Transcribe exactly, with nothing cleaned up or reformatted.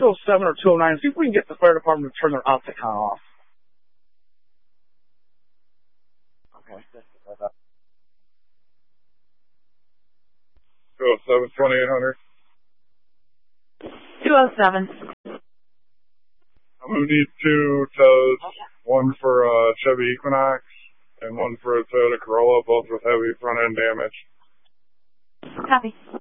two oh seven or two oh nine, see if we can get the fire department to turn their Opticon off. Okay. two oh seven, twenty-eight hundred. two oh seven. I'm going to need two tows, one for a Chevy Equinox and one for a Toyota Corolla, both with heavy front end damage. Copy.